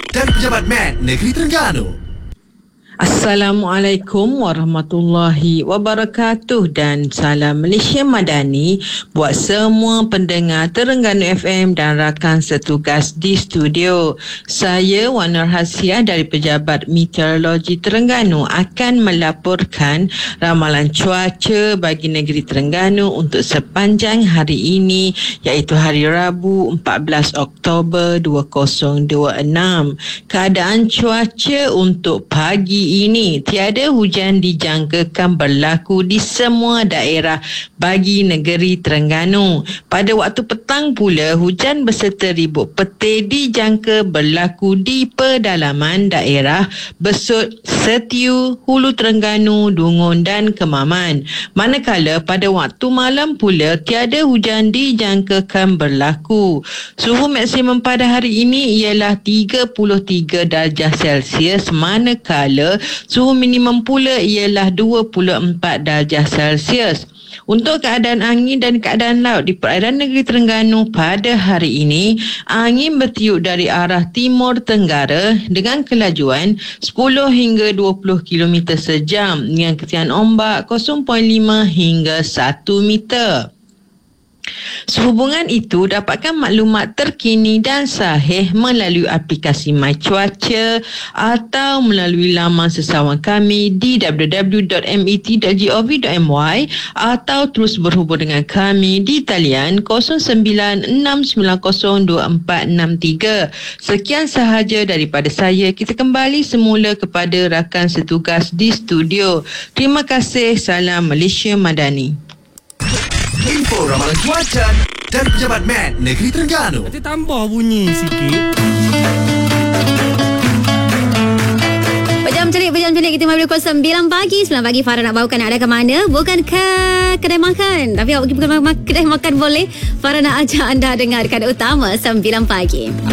dan Pejabat MAN Negeri Terengganu. Assalamualaikum warahmatullahi wabarakatuh dan salam Malaysia Madani buat semua pendengar Terengganu FM dan rakan setugas di studio. Saya Wan Nur Hasiah dari Pejabat Meteorologi Terengganu akan melaporkan ramalan cuaca bagi negeri Terengganu untuk sepanjang hari ini, iaitu hari Rabu 14 Oktober 2026. Keadaan cuaca untuk pagi ini, tiada hujan dijangkakan berlaku di semua daerah bagi negeri Terengganu. Pada waktu petang pula, hujan berserta ribut petir dijangka berlaku di pedalaman daerah Besut, Setiu, Hulu Terengganu, Dungun dan Kemaman. Manakala pada waktu malam pula, tiada hujan dijangkakan berlaku. Suhu maksimum pada hari ini ialah 33 darjah Celsius, manakala suhu minimum pula ialah 24 darjah Celsius. Untuk keadaan angin dan keadaan laut di perairan negeri Terengganu pada hari ini, angin bertiup dari arah timur tenggara dengan kelajuan 10 hingga 20 km sejam dengan ketian ombak 0.5 hingga 1 meter. Sehubungan itu, dapatkan maklumat terkini dan sahih melalui aplikasi My Cuaca atau melalui laman sesawan kami di www.met.gov.my atau terus berhubung dengan kami di talian 0969024463. Sekian sahaja daripada saya. Kita kembali semula kepada rakan setugas di studio. Terima kasih. Salam Malaysia Madani. Info ramalan cuaca dan Pejabat MAN Negeri Terengganu. Nanti tambah bunyi sikit. Pejam celik kita mari pukul 9 pagi. 9 pagi Farah nak bawakan anda ke mana? Bukan ke kedai makan, tapi awak pergi kedai makan boleh. Farah nak ajak anda dengarkan utama 9 pagi.